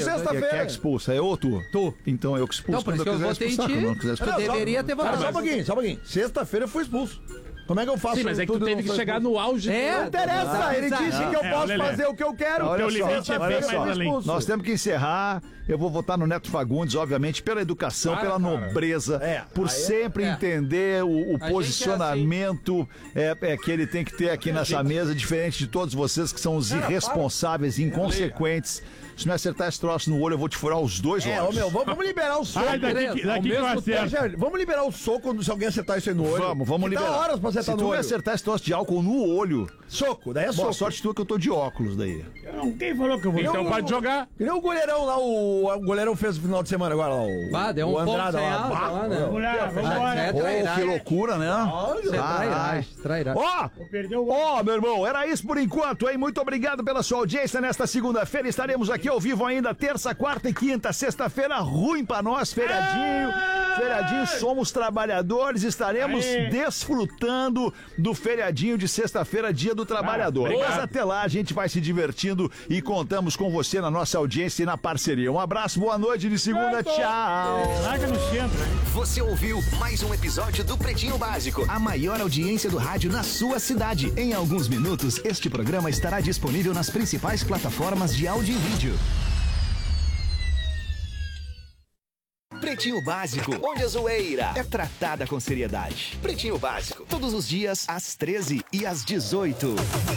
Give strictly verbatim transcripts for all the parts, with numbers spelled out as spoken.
sexta-feira. Quem é que expulsa? É ou tu? Tu. Então eu que expulso. Não, por isso que eu votei em ti. Não quiser expulsar. Eu deveria ter votado. Só um pouquinho, só um pouquinho. Sexta-feira eu fui expulso. Como é que eu faço? Sim, mas é que tu tudo teve não que sou chegar expulso? no auge. É, Não interessa, Ah, ele tá. disse que eu É, posso Lelê. fazer o que eu quero. Olha teu só, limite é bem olha mais só. além. Nós temos que encerrar. Eu vou votar no Neto Fagundes, obviamente, pela educação, Para, pela cara. nobreza, É, por aí é- sempre é. entender o, o A posicionamento é, é que ele tem que ter aqui nessa mesa, diferente de todos vocês que são os irresponsáveis, inconsequentes. Se não acertar esse troço no olho, eu vou te furar os dois É, olhos. ô meu, vamos, vamos liberar o soco. Ai, daqui, que- daqui que eu acerto. Rogério, vamos liberar o soco se alguém acertar isso aí no olho. Vamos, vamos Que liberar. Dá horas pra Se acertar tu no me olho. acertar esse troço de álcool no olho, Soco, daí é boa soco. sorte tua que eu tô de óculos daí. Não, quem falou que eu vou? Então Eu- pode jogar. Que nem o goleirão lá, o, o goleirão fez no final de semana agora lá. O, Bah, deu um o ponto Andrada sem lá. alta Bah, lá, né? Vamos lá, vamos Ah, embora. é Oh, trairagem. que loucura, né? Isso é trairagem, trairagem. Ó, Perdeu o Ó, meu irmão, era isso por enquanto, hein? Muito obrigado pela sua audiência nesta segunda-feira. Estaremos aqui ao vivo ainda terça, quarta e quinta. Sexta-feira, ruim pra nós, feriadinho. Feriadinho, somos trabalhadores. Estaremos Aê. desfrutando do feriadinho de sexta-feira, dia do trabalhador. obrigado. Mas até lá, a gente vai se divertindo e contamos com você na nossa audiência e na parceria. Um abraço, boa noite de segunda, tchau. Larga no centro, hein? Você ouviu mais um episódio do Pretinho Básico, a maior audiência do rádio na sua cidade. Em alguns minutos, este programa estará disponível nas principais plataformas de áudio e vídeo. Pretinho Básico, onde a zoeira é tratada com seriedade. Pretinho Básico, todos os dias às treze e às dezoito.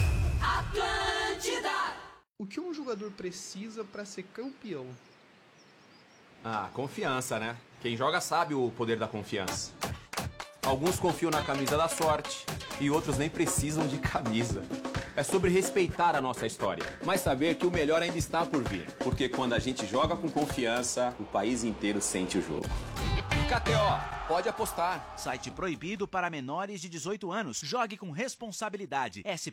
O que um jogador precisa para ser campeão? Ah, confiança, né? Quem joga sabe o poder da confiança. Alguns confiam na camisa da sorte e outros nem precisam de camisa. É sobre respeitar a nossa história, mas saber que o melhor ainda está por vir. Porque quando a gente joga com confiança, o país inteiro sente o jogo. K T O, pode apostar. Site proibido para menores de dezoito anos. Jogue com responsabilidade. S